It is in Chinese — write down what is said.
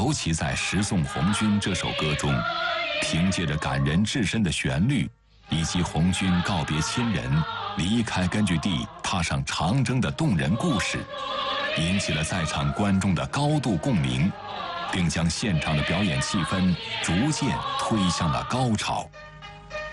尤其在《十送红军》这首歌中，凭借着感人至深的旋律，以及红军告别亲人、离开根据地、踏上长征的动人故事，引起了在场观众的高度共鸣，并将现场的表演气氛逐渐推向了高潮。